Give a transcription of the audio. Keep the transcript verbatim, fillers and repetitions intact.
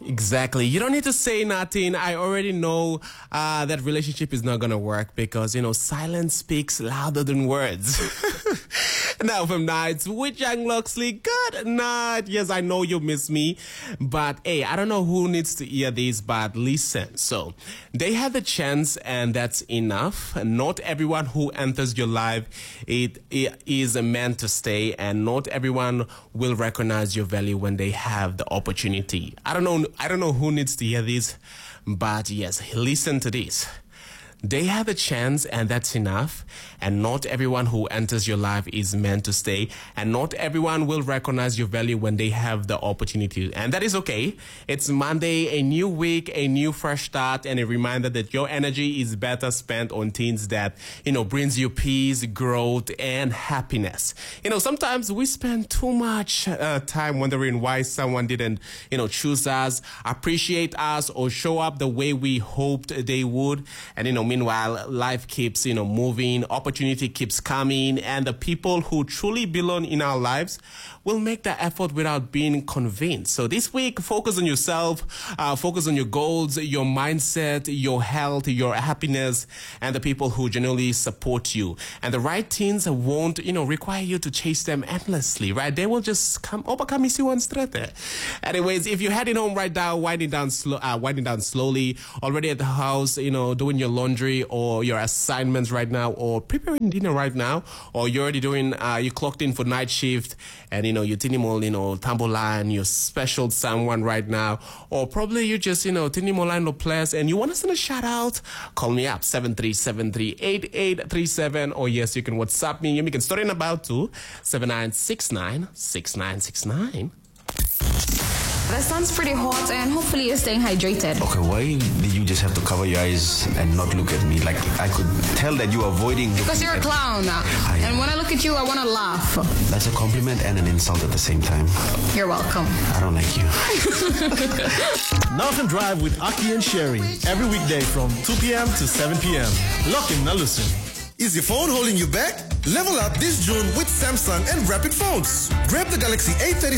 Exactly. You don't need to say nothing. I already know uh, that relationship is not going to work because, you know, silence speaks louder than words. Now from Nights with Young Loxley. Good night. Yes, I know you miss me, but hey, I don't know who needs to hear this, but listen. So they had the chance and that's enough. Not everyone who enters your life it, it is meant to stay, and not everyone will recognize your value when they have the opportunity. I don't know. I don't know who needs to hear this, but yes, listen to this. They have a chance and that's enough, and not everyone who enters your life is meant to stay, and not everyone will recognize your value when they have the opportunity, and that is okay. It's Monday, a new week, a new fresh start, and a reminder that your energy is better spent on things that, you know, brings you peace, growth, and happiness. You know, sometimes we spend too much uh, time wondering why someone didn't, you know, choose us, appreciate us, or show up the way we hoped they would, and, you know, meanwhile, life keeps, you know, moving, opportunity keeps coming, and the people who truly belong in our lives will make the effort without being convinced. So this week, focus on yourself, uh, focus on your goals, your mindset, your health, your happiness, and the people who genuinely support you. And the right things won't, you know, require you to chase them endlessly, right? They will just come overcome you one straight there. Anyways, if you're heading home right now, winding down slow, uh, winding down slowly, already at the house, you know, doing your laundry or your assignments right now, or preparing dinner right now, or you're already doing, uh, you clocked in for night shift, and you know, you're tinimo, you know, tamboline, you're special someone right now, or probably you just, you know, tinimo line of players, and you want to send a shout out, call me up, seven three seven three, eight eight three seven, or yes, you can WhatsApp me, you can start in about to seven nine six nine, six nine six nine. The sun's pretty hot and hopefully you're staying hydrated. Okay, why did you just have to cover your eyes and not look at me? Like, I could tell that you are avoiding... Because you're a clown. I, and when I look at you, I want to laugh. That's a compliment and an insult at the same time. You're welcome. I don't like you. Northern Drive with Aki and Sherry. Every weekday from two p.m. to seven p.m. Lock in, now listen. Is your phone holding you back? Level up this June with Samsung and Rapid Phones. Grab the Galaxy A thirty-five